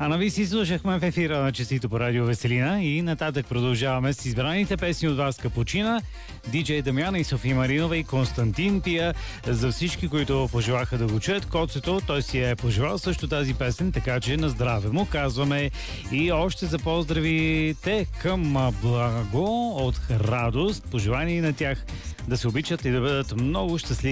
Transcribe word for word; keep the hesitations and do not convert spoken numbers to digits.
А ви си слушахме в ефира на Честито по радио Веселина и нататък продължаваме с избраните песни от вас Капучина, диджей Дамяна и София Маринова и Константин пия за всички, които пожелаха да го чуят. Коцето, той си е пожелал също тази песен, така че на здраве му казваме и още за поздравите към Благо от Радост. Пожелания и на тях да се обичат и да бъдат много щастливи